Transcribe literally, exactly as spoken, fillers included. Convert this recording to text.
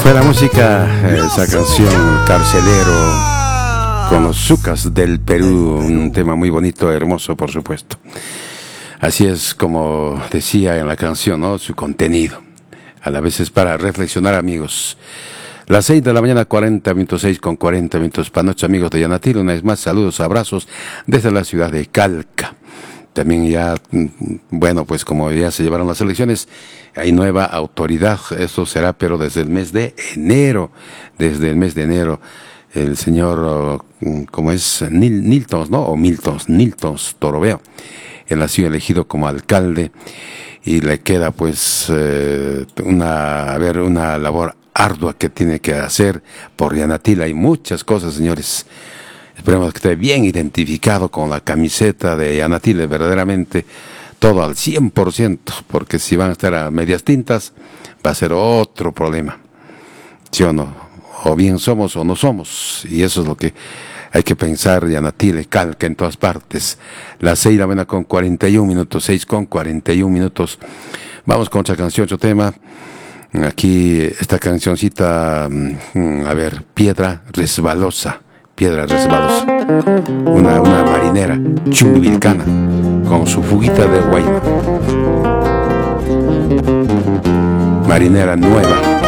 Buena música, esa canción Carcelero con los Zucas del Perú, un tema muy bonito, hermoso por supuesto. Así es como decía en la canción, ¿no? Su contenido. A la vez es para reflexionar, amigos. Las seis de la mañana, cuarenta minutos, seis con cuarenta minutos para nuestros amigos de Yanatil. Una vez más, saludos, abrazos desde la ciudad de Calca. También ya, bueno, pues como ya se llevaron las elecciones, hay nueva autoridad. Eso será, pero desde el mes de enero. Desde el mes de enero, el señor, ¿cómo es? Nil, Niltons, ¿no? O Miltons, Niltons Torobeo. Él ha sido elegido como alcalde y le queda, pues, eh, una, a ver, una labor ardua que tiene que hacer por Yanatil. Hay muchas cosas, señores. Esperemos que esté bien identificado con la camiseta de Yanatil, verdaderamente todo al cien por ciento, porque si van a estar a medias tintas, va a ser otro problema. ¿Sí o no? O bien somos o no somos, y eso es lo que hay que pensar. Yanatil, Calca en todas partes. Las seis de la mañana con cuarenta y un minutos, seis con cuarenta y un minutos. Vamos con otra canción, otro tema. Aquí esta cancioncita, a ver, Piedra Resbalosa. Piedra Resbalosa, una, una marinera chumbivilcana con su fuguita de guayna, marinera nueva.